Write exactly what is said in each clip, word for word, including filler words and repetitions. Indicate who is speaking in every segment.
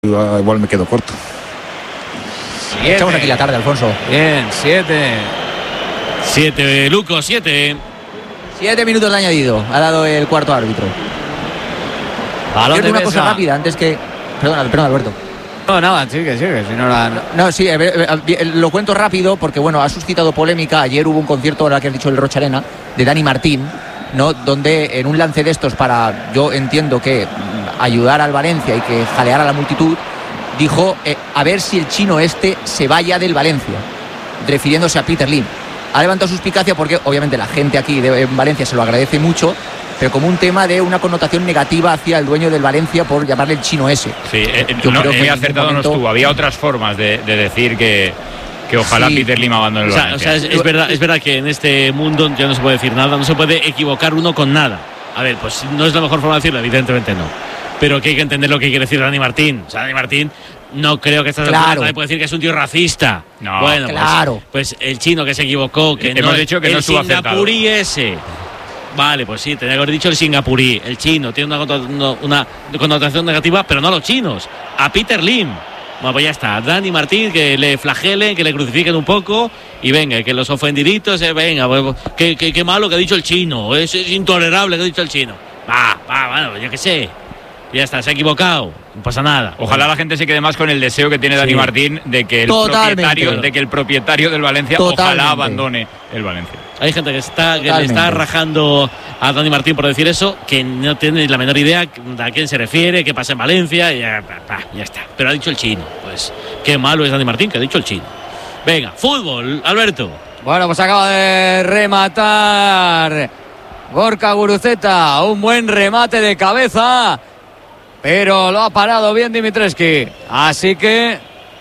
Speaker 1: Igual me quedo corto.
Speaker 2: Siete. Echamos aquí la tarde, Alfonso.
Speaker 3: Bien, siete.
Speaker 4: Siete, Luco, siete.
Speaker 2: Siete minutos de añadido. Ha dado el cuarto árbitro.
Speaker 3: Balón de
Speaker 2: una
Speaker 3: mesa.
Speaker 2: cosa rápida antes que. Perdona, perdona, Alberto.
Speaker 3: No, nada, sigue, sigue. Si no, la...
Speaker 2: no, no, sí, eh, eh, lo cuento rápido porque, bueno, ha suscitado polémica. Ayer hubo un concierto, ahora que has dicho, el Rocha Arena, de Dani Martín, ¿no? Donde en un lance de estos para, yo entiendo que ayudar al Valencia y que jalear a la multitud, dijo eh, a ver si el chino este se vaya del Valencia, refiriéndose a Peter Lim. Ha levantado suspicacia porque obviamente la gente aquí de, en Valencia se lo agradece mucho, pero como un tema de una connotación negativa hacia el dueño del Valencia por llamarle el chino ese.
Speaker 5: Sí, eh, no, muy acertado momento... no estuvo. Había otras formas de, de decir que, que ojalá sí. Peter Lim abandone el
Speaker 4: o sea,
Speaker 5: Valencia.
Speaker 4: O sea, es, es, verdad, es verdad que en este mundo ya no se puede decir nada, no se puede equivocar uno con nada. A ver, pues no es la mejor forma de decirlo, evidentemente no. Pero que hay que entender lo que quiere decir Dani Martín. O sea, Dani Martín no creo que esta
Speaker 2: claro.
Speaker 4: puede decir que es un tío racista.
Speaker 5: No,
Speaker 4: bueno,
Speaker 2: claro.
Speaker 4: Pues, pues el chino que se equivocó, que
Speaker 5: hemos
Speaker 4: no,
Speaker 5: dicho que
Speaker 4: el
Speaker 5: no estuvo acertado.
Speaker 4: singapurí ese. Vale, pues sí, tenía que haber dicho el singapurí, el chino, tiene una, una, una connotación negativa, pero no los chinos, a Peter Lim. Bueno, pues ya está, Dani Martín, que le flagelen, que le crucifiquen un poco y venga, que los ofendiditos, eh, venga, pues, qué, qué, qué malo que ha dicho el chino, es, es intolerable que ha dicho el chino. Va, va, bueno, yo qué sé. Ya está, se ha equivocado, no pasa nada.
Speaker 5: Ojalá la gente se quede más con el deseo que tiene Dani sí. Martín de que el
Speaker 2: Totalmente.
Speaker 5: propietario, de que el propietario del Valencia
Speaker 2: Totalmente.
Speaker 5: ojalá abandone el Valencia.
Speaker 4: Hay gente que está que le está rajando a Dani Martín por decir eso, que no tiene la menor idea a quién se refiere, qué pasa en Valencia, y ya, ya está. Pero ha dicho el chino, pues qué malo es Dani Martín, que ha dicho el chino. Venga, fútbol, Alberto.
Speaker 3: Bueno, pues acaba de rematar Gorka Guruceta, un buen remate de cabeza, pero lo ha parado bien Dimitrescu. Así que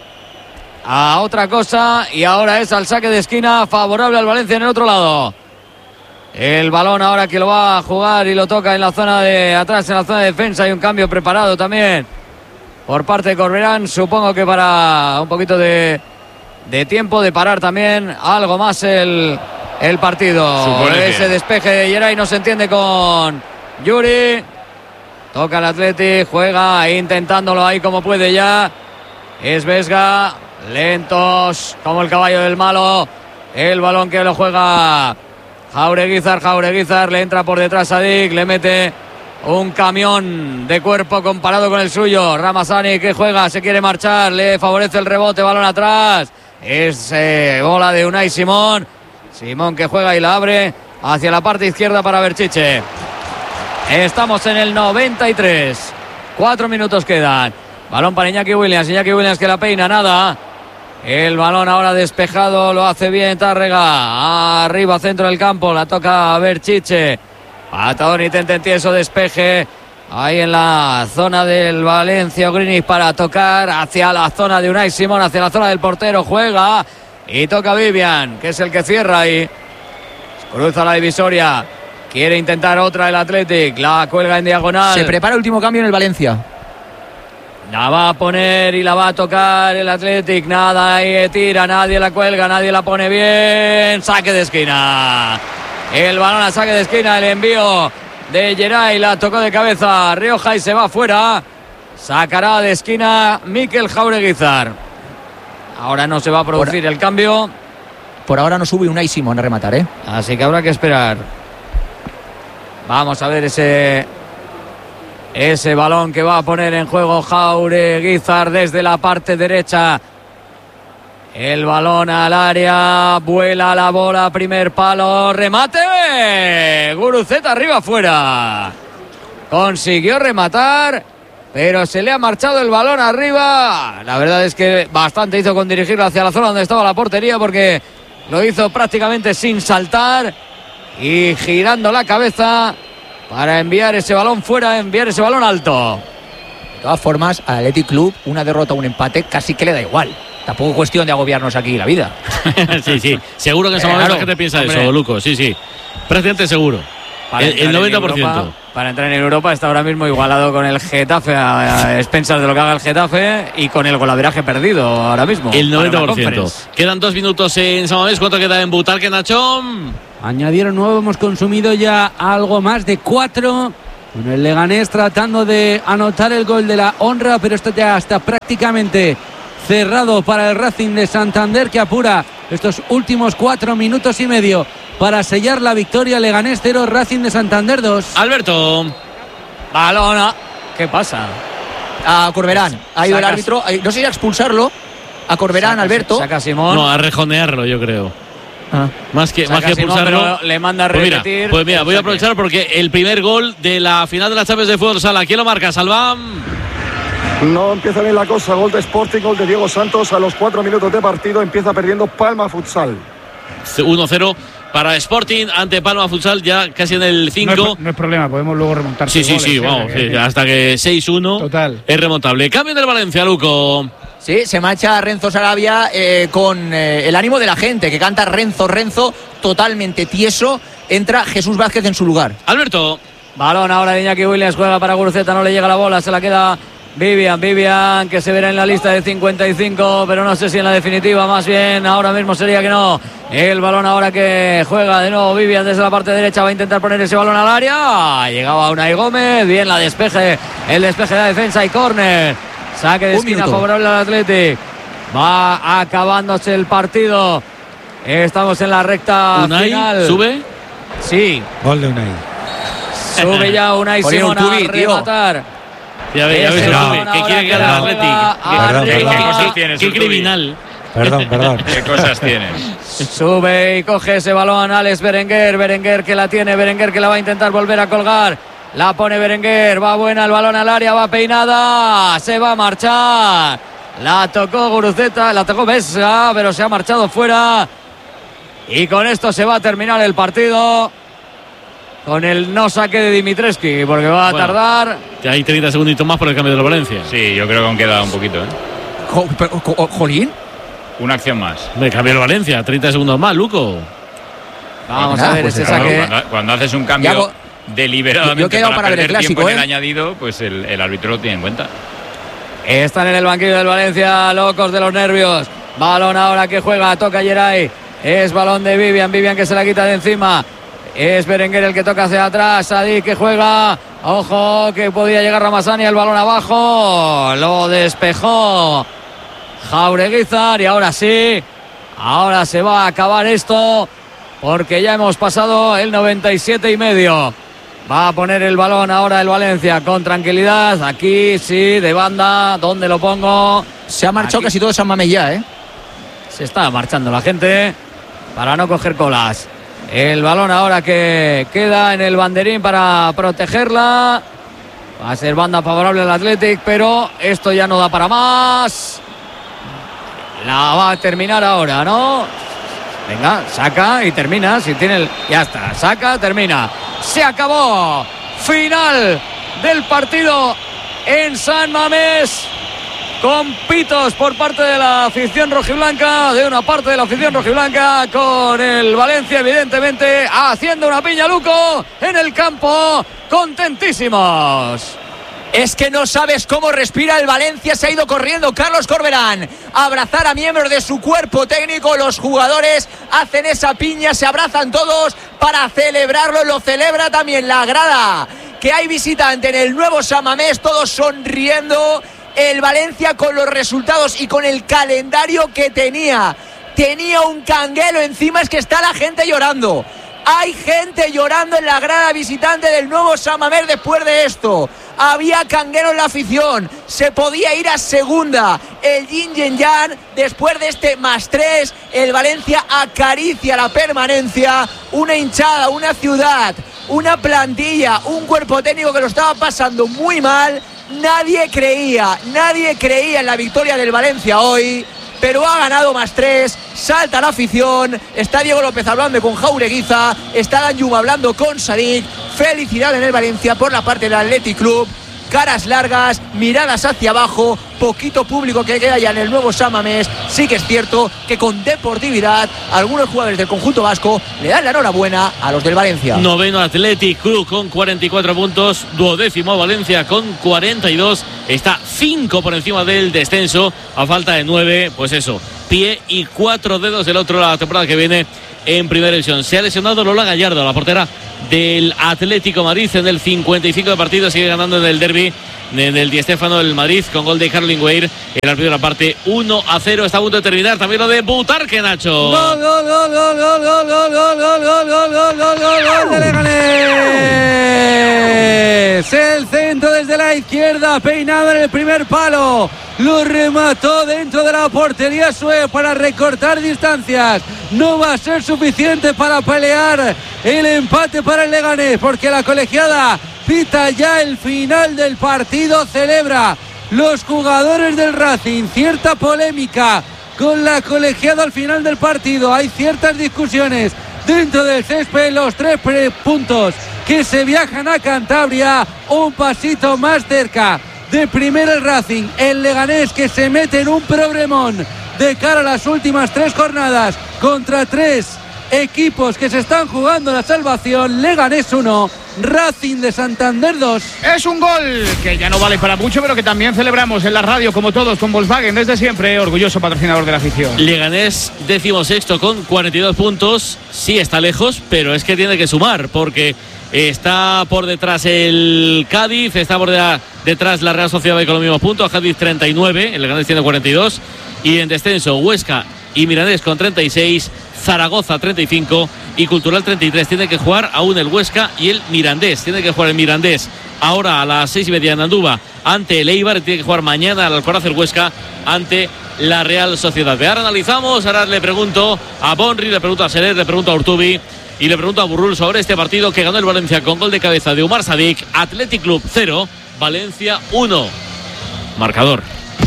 Speaker 3: a otra cosa, y ahora es al saque de esquina favorable al Valencia en el otro lado. El balón ahora que lo va a jugar y lo toca en la zona de atrás, en la zona de defensa. Hay un cambio preparado también por parte de Corberán, supongo que para un poquito de, de tiempo de parar también algo más el, el partido.
Speaker 5: Supone
Speaker 3: Ese
Speaker 5: bien.
Speaker 3: despeje de Geray no se entiende con Yuri. Toca el Atleti, juega intentándolo ahí como puede ya. Es Vesga, lentos como el caballo del malo. El balón que lo juega Jaureguizar, Jaureguizar le entra por detrás a Dick, le mete un camión de cuerpo comparado con el suyo. Ramazani que juega, se quiere marchar, le favorece el rebote, balón atrás. Es eh, bola de Unai Simón. Simón que juega y la abre hacia la parte izquierda para Berchiche. Estamos en el noventa y tres. Cuatro minutos quedan. Balón para Iñaki Williams. Iñaki Williams que la peina, nada. El balón ahora despejado, lo hace bien Tárrega. Arriba, centro del campo, la toca Berchiche. Patadón intenta en tieso despeje. Ahí en la zona del Valencia Greenwich para tocar hacia la zona de Unai Simón, hacia la zona del portero. Juega y toca Vivian, que es el que cierra ahí. Cruza la divisoria. Quiere intentar otra el Athletic. La cuelga en diagonal.
Speaker 2: Se prepara el último cambio en el Valencia.
Speaker 3: La va a poner y la va a tocar el Athletic. Nada, ahí tira, nadie la cuelga, nadie la pone bien. Saque de esquina. El balón a saque de esquina, el envío de Geray. La tocó de cabeza Rioja y se va fuera. Sacará de esquina Mikel Jaureguizar. Ahora no se va a producir por, el cambio.
Speaker 2: Por ahora no sube Unai Simón a rematar, ¿eh?
Speaker 3: Así que habrá que esperar. Vamos a ver ese... Ese balón que va a poner en juego Jaureguizar desde la parte derecha. El balón al área. Vuela la bola. Primer palo. Remate. Guruceta arriba afuera. Consiguió rematar, pero se le ha marchado el balón arriba. La verdad es que bastante hizo con dirigirlo hacia la zona donde estaba la portería, porque lo hizo prácticamente sin saltar y girando la cabeza para enviar ese balón fuera, enviar ese balón alto.
Speaker 2: De todas formas, al Athletic Club, una derrota o un empate casi que le da igual. Tampoco es cuestión de agobiarnos aquí la vida.
Speaker 4: Sí, sí. Seguro que en ese momento
Speaker 2: claro,
Speaker 4: la gente piensa
Speaker 3: hombre.
Speaker 4: eso, Luco. Sí, sí. Prácticamente seguro.
Speaker 3: Para
Speaker 4: el, el noventa por ciento.
Speaker 3: Europa, para entrar en Europa está ahora mismo igualado con el Getafe a, a expensas de lo que haga el Getafe y con el golaveraje perdido ahora mismo.
Speaker 4: El noventa por ciento. Quedan dos minutos en San Mamés. ¿Cuánto queda en Butarque, Nachón?
Speaker 6: Añadieron nuevo, hemos consumido ya algo más de cuatro
Speaker 1: Bueno, el Leganés tratando de anotar el gol de la honra, pero esto ya está prácticamente cerrado para el Racing de Santander, que apura estos últimos cuatro minutos y medio para sellar la victoria. Leganés cero, Racing de Santander dos.
Speaker 4: Alberto.
Speaker 3: Balona. ¿Qué pasa?
Speaker 2: A Corberán. Ha ido el
Speaker 3: Sacas.
Speaker 2: árbitro. No sé si a expulsarlo. A Corberán,
Speaker 3: Saca,
Speaker 2: Alberto.
Speaker 3: Saca Simón.
Speaker 4: No, a rejonearlo, yo creo.
Speaker 2: Ah.
Speaker 4: Más que,
Speaker 3: Saca
Speaker 4: más que
Speaker 3: Simón,
Speaker 4: expulsarlo.
Speaker 3: pero le manda a
Speaker 4: Pues mira,
Speaker 3: repetir.
Speaker 4: pues mira, voy a
Speaker 3: Saque.
Speaker 4: aprovechar porque el primer gol de la final de la Champions de Fútbol Sala, ¿quién lo marca? Salvam.
Speaker 6: No empieza bien la cosa. Gol de Sporting, gol de Diego Santos. A los cuatro minutos de partido empieza perdiendo Palma Futsal.
Speaker 4: uno cero para Sporting ante Palma Futsal, ya casi en el
Speaker 7: No
Speaker 4: cinco.
Speaker 7: es, no es problema, podemos luego remontar.
Speaker 4: Sí, sí,
Speaker 7: goles,
Speaker 4: sí,
Speaker 7: ¿eh?
Speaker 4: vamos,
Speaker 7: Que-
Speaker 4: sí,
Speaker 7: que-
Speaker 4: hasta que seis uno
Speaker 7: Total.
Speaker 4: es remontable. Cambio del Valencia, Luco.
Speaker 2: Sí, se marcha Renzo Sarabia eh, con eh, el ánimo de la gente, que canta Renzo, Renzo, totalmente tieso. Entra Jesús Vázquez en su lugar.
Speaker 4: Alberto.
Speaker 3: Balón ahora de Iñaki Williams, juega para Guruceta, no le llega la bola, se la queda Vivian, Vivian, que se verá en la lista de cincuenta y cinco, pero no sé si en la definitiva, más bien ahora mismo sería que no. El balón ahora que juega de nuevo Vivian desde la parte derecha, va a intentar poner ese balón al área. Llegaba Unai Gómez, bien la despeje, el despeje de la defensa y córner. Saque de
Speaker 2: Un
Speaker 3: esquina
Speaker 2: minuto.
Speaker 3: favorable al Athletic. Va acabándose el partido. Estamos en la recta
Speaker 4: Unai
Speaker 3: final.
Speaker 4: sube.
Speaker 3: Sí,
Speaker 8: Gol de Unai.
Speaker 3: sube ya Unai
Speaker 2: Jolín,
Speaker 3: Simón a
Speaker 2: Urtubi, tío.
Speaker 3: rematar.
Speaker 4: Ya ves, ya
Speaker 3: Ese
Speaker 4: ves, el
Speaker 3: balón
Speaker 4: Tubi, que
Speaker 3: ahora
Speaker 4: quiere que
Speaker 3: que
Speaker 4: gane el
Speaker 3: la
Speaker 4: Athletic.
Speaker 3: juega
Speaker 4: Qué-
Speaker 8: Perdón,
Speaker 4: qué-
Speaker 8: perdón.
Speaker 4: qué-
Speaker 5: ¿Qué cosas
Speaker 4: qué-
Speaker 5: tienes,
Speaker 4: Qué
Speaker 5: Urtubi?
Speaker 4: criminal.
Speaker 8: Perdón, perdón.
Speaker 5: ¿Qué cosas tienes?
Speaker 3: Sube y coge ese balón Alex Berenguer. Berenguer que la tiene, Berenguer que la va a intentar volver a colgar. La pone Berenguer, va buena el balón al área, va peinada, se va a marchar. La tocó Guruceta, la tocó Vesga, pero se ha marchado fuera. Y con esto se va a terminar el partido. Con el no saque de Dimitrescu, porque va a
Speaker 4: Bueno.
Speaker 3: tardar.
Speaker 4: Que hay treinta segunditos más por el cambio de la Valencia.
Speaker 5: Sí, yo creo que aún queda un poquito, ¿eh?
Speaker 2: Jo- pero, jo- Jolín.
Speaker 5: Una acción más.
Speaker 4: Me cambió el Valencia, treinta segundos más, Luco.
Speaker 3: Vamos
Speaker 2: Nada,
Speaker 3: a ver
Speaker 2: pues
Speaker 3: ese
Speaker 5: Claro,
Speaker 3: saque.
Speaker 5: cuando, cuando haces un cambio
Speaker 2: Yago,
Speaker 5: deliberadamente
Speaker 2: yo he quedado
Speaker 5: para,
Speaker 2: para ver el
Speaker 5: perder
Speaker 2: clásico,
Speaker 5: tiempo en el
Speaker 2: ¿eh?
Speaker 5: añadido, pues el, el árbitro lo tiene en cuenta.
Speaker 3: Están en el banquillo del Valencia, locos de los nervios. Balón ahora que juega, toca Geray. Es balón de Vivian, Vivian que se la quita de encima. Es Berenguer el que toca hacia atrás. Sadik que juega. Ojo, que podía llegar Ramazani, el balón abajo. Lo despejó Jaureguizar y ahora sí. Ahora se va a acabar esto porque ya hemos pasado el noventa y siete y medio. Va a poner el balón ahora el Valencia con tranquilidad. Aquí sí, de banda. ¿Dónde lo pongo?
Speaker 2: Se ha marchado
Speaker 3: Aquí.
Speaker 2: casi todo San Mamés ya, ¿eh?
Speaker 3: Se está marchando la gente para no coger colas. El balón ahora que queda en el banderín para protegerla. Va a ser banda favorable al Athletic, pero esto ya no da para más. La va a terminar ahora, ¿no? Venga, saca y termina. Si tiene el... Ya está, saca, termina. Se acabó. Final del partido en San Mamés. Con pitos por parte de la afición rojiblanca, de una parte de la afición rojiblanca, con el Valencia evidentemente haciendo una piña, Luco, en el campo, contentísimos.
Speaker 2: Es que no sabes cómo respira el Valencia. Se ha ido corriendo Carlos Corberán a abrazar a miembros de su cuerpo técnico. Los jugadores hacen esa piña, se abrazan todos para celebrarlo. Lo celebra también la grada, que hay visitante en el nuevo San Mamés, todos sonriendo. El Valencia con los resultados y con el calendario que tenía. Tenía un canguelo encima, es que está la gente llorando. Hay gente llorando en la grada visitante del nuevo San Mamés después de esto. Había canguero en la afición. Se podía ir a segunda. El Yin Yen Yang, después de este más tres, el Valencia acaricia la permanencia. Una hinchada, una ciudad, una plantilla, un cuerpo técnico que lo estaba pasando muy mal. Nadie creía, nadie creía en la victoria del Valencia hoy, pero ha ganado más tres, salta la afición, está Diego López hablando con Jaureguiza, está Danjuma hablando con Sadik. Felicidad en el Valencia por la parte del Athletic Club. Caras largas, miradas hacia abajo, poquito público que queda ya en el nuevo San Mamés. Sí que es cierto que con deportividad algunos jugadores del conjunto vasco le dan la enhorabuena a los del Valencia.
Speaker 4: Noveno Athletic Club con cuarenta y cuatro puntos. Duodécimo Valencia con cuarenta y dos. Está cinco por encima del descenso. A falta de nueve, pues eso, pie y cuatro dedos del otro la temporada que viene en primera división. Se ha lesionado Lola Gallardo, la portera del Atlético Madrid en el cincuenta y cinco de partido. Sigue ganando en el derbi en el Di Stéfano el Madrid con gol de Carling Weir. El árbitro de la parte uno a cero. Está a punto de terminar también lo de Butarque, Nacho.
Speaker 1: Gol, gol, gol, gol, gol, gol, gol, gol, gol, gol, gol, gol, gol, gol, gol de Leganés. El centro desde la izquierda, peinado en el primer palo. Lo remató dentro de la portería Sue para recortar distancias. No va a ser suficiente para pelear el empate para el Leganés, porque la colegiada pita ya el final del partido. Celebra los jugadores del Racing cierta polémica con la colegiada al final del partido. Hay ciertas discusiones dentro del césped. Los tres puntos que se viajan a Cantabria, un pasito más cerca de primero el Racing. El Leganés, que se mete en un problemón de cara a las últimas tres jornadas contra tres equipos que se están jugando la salvación. Leganés uno, Racing de Santander dos.
Speaker 7: Es un gol que ya no vale para mucho, pero que también celebramos en la radio, como todos, con Volkswagen desde siempre, orgulloso patrocinador de la afición.
Speaker 4: Leganés decimosexto con cuarenta y dos puntos. Sí, está lejos, pero es que tiene que sumar, porque está por detrás el Cádiz, está por detrás la Real Sociedad con los mismos puntos. Cádiz treinta y nueve, el Leganés tiene cuarenta y dos. Y en descenso Huesca y Mirandés con treinta y seis, Zaragoza treinta y cinco y Cultural treinta y tres. Tiene que jugar aún el Huesca y el Mirandés. Tiene que jugar el Mirandés ahora a las seis y media en Andúba ante el Eibar. Tiene que jugar mañana al Alcoraz el Huesca ante la Real Sociedad. Ahora analizamos, ahora le pregunto a Bonri, le pregunto a Serer, le pregunto a Urtubi y le pregunto a Burrul sobre este partido que ganó el Valencia con gol de cabeza de Umar Sadik. Athletic Club cero, Valencia uno. Marcador.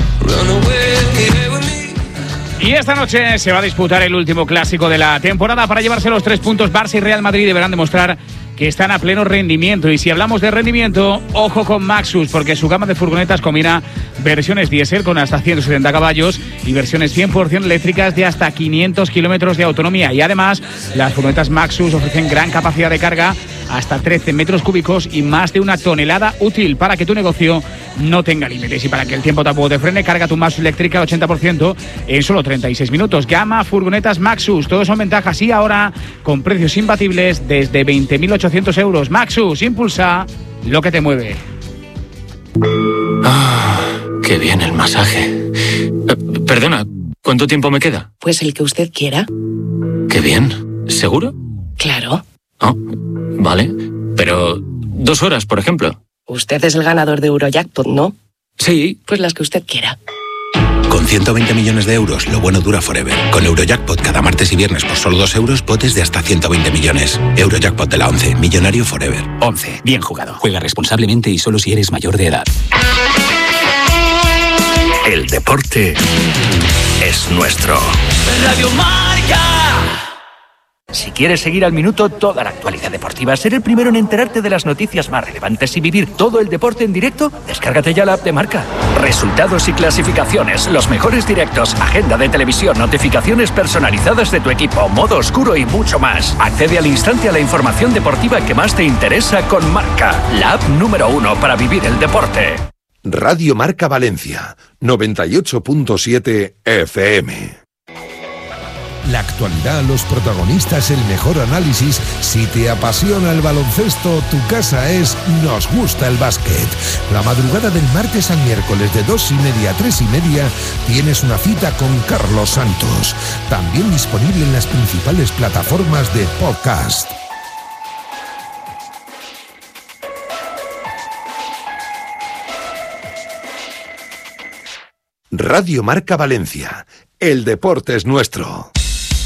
Speaker 7: Y esta noche se va a disputar el último clásico de la temporada. Para llevarse los tres puntos, Barça y Real Madrid deberán demostrar que están a pleno rendimiento. Y si hablamos de rendimiento, ojo con Maxus, porque su gama de furgonetas combina versiones diésel con hasta ciento setenta caballos y versiones cien por ciento eléctricas de hasta quinientos kilómetros de autonomía. Y además, las furgonetas Maxus ofrecen gran capacidad de carga, hasta trece metros cúbicos y más de una tonelada útil, para que tu negocio no tenga límites. Y para que el tiempo tampoco te frene, carga tu Maxus eléctrica al ochenta por ciento en solo treinta y seis minutos. Gama furgonetas Maxus, todos son ventajas y ahora con precios imbatibles desde veinte mil ochocientos euros. Maxus, impulsa lo que te mueve.
Speaker 8: Ah, qué bien el masaje. Eh, perdona, ¿cuánto tiempo me queda?
Speaker 9: Pues el que usted quiera.
Speaker 8: Qué bien. ¿Seguro?
Speaker 9: Claro.
Speaker 8: Oh, vale. Pero dos horas, por ejemplo.
Speaker 9: Usted es el ganador de Eurojackpot, ¿no?
Speaker 8: Sí.
Speaker 9: Pues las que usted quiera.
Speaker 10: Con ciento veinte millones de euros, lo bueno dura forever. Con Eurojackpot cada martes y viernes por solo dos euros, potes de hasta ciento veinte millones. Eurojackpot de la once, millonario forever.
Speaker 11: once, bien jugado. Juega responsablemente y solo si eres mayor de edad.
Speaker 12: El deporte es nuestro.
Speaker 13: Radio Marca. Si quieres seguir al minuto toda la actualidad deportiva, ser el primero en enterarte de las noticias más relevantes y vivir todo el deporte en directo, descárgate ya la app de Marca. Resultados y clasificaciones, los mejores directos, agenda de televisión, notificaciones personalizadas de tu equipo, modo oscuro y mucho más. Accede al instante a la información deportiva que más te interesa con Marca, la app número uno para vivir el deporte.
Speaker 14: Radio Marca Valencia, noventa y ocho punto siete F M.
Speaker 15: La actualidad, los protagonistas, el mejor análisis. Si te apasiona el baloncesto, tu casa es Nos Gusta el Básquet. La madrugada del martes al miércoles de dos y media a tres y media tienes una cita con Carlos Santos. También disponible en las principales plataformas de podcast.
Speaker 14: Radio Marca Valencia. El deporte es nuestro.